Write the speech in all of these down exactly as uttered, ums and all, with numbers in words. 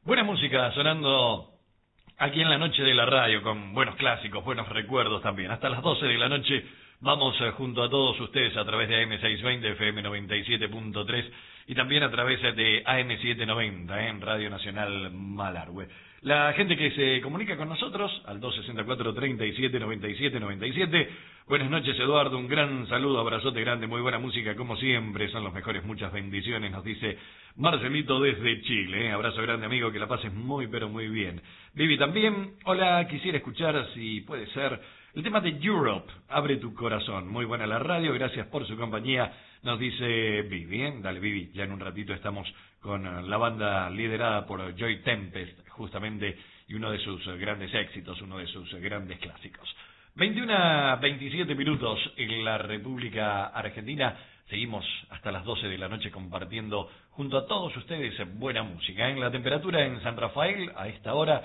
Buena música sonando aquí en la noche de la radio, con buenos clásicos, buenos recuerdos también. Hasta las doce de la noche vamos eh, junto a todos ustedes a través de A M seiscientos veinte, F M noventa y siete punto tres y también a través de A M setecientos noventa eh, en Radio Nacional Malargüe. La gente que se comunica con nosotros al dos sesenta y cuatro, treinta y siete, noventa y siete, noventa y siete. Buenas noches, Eduardo, un gran saludo, abrazote grande, muy buena música como siempre, son los mejores, muchas bendiciones, nos dice Marcelito desde Chile. ¿eh? Abrazo grande, amigo, que la pases muy pero muy bien. Vivi también, hola, quisiera escuchar, si puede ser, el tema de Europe, Abre tu corazón. Muy buena la radio, gracias por su compañía, nos dice Vivi. ¿eh? Dale, Vivi, ya en un ratito estamos con la banda liderada por Joy Tempest, justamente, y uno de sus grandes éxitos, uno de sus grandes clásicos. veintiuno a veintisiete minutos en la República Argentina. Seguimos hasta las doce de la noche compartiendo junto a todos ustedes buena música. En la temperatura en San Rafael a esta hora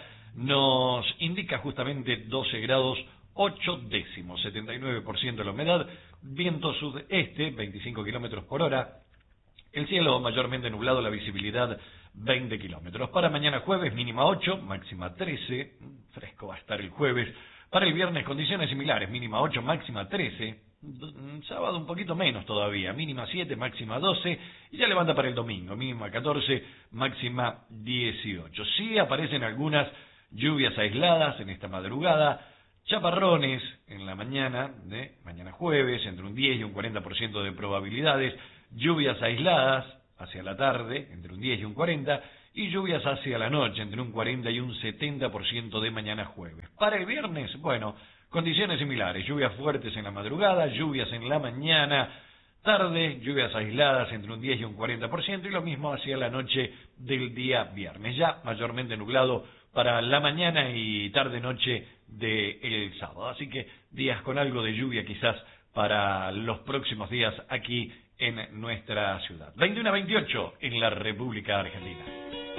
nos indica justamente doce grados ocho décimos, setenta y nueve por ciento la humedad, viento sudeste, veinticinco kilómetros por hora. El cielo mayormente nublado, la visibilidad veinte kilómetros. Para mañana jueves, mínima ocho, máxima trece, fresco va a estar el jueves. Para el viernes, condiciones similares, mínima ocho, máxima trece. Sábado un poquito menos todavía, mínima siete, máxima doce. Y ya levanta para el domingo, mínima catorce, máxima dieciocho. Sí aparecen algunas lluvias aisladas en esta madrugada. Chaparrones en la mañana, de mañana jueves, entre un diez y un cuarenta por ciento de probabilidades. Lluvias aisladas hacia la tarde, entre un diez y un cuarenta, y lluvias hacia la noche, entre un cuarenta y un setenta por ciento de mañana jueves. Para el viernes, bueno, condiciones similares, lluvias fuertes en la madrugada, lluvias en la mañana, tarde, lluvias aisladas entre un diez y un cuarenta por ciento, y lo mismo hacia la noche del día viernes, ya mayormente nublado para la mañana y tarde-noche del sábado. Así que días con algo de lluvia quizás para los próximos días aquí en nuestra ciudad. veintiuno a veintiocho en la República Argentina.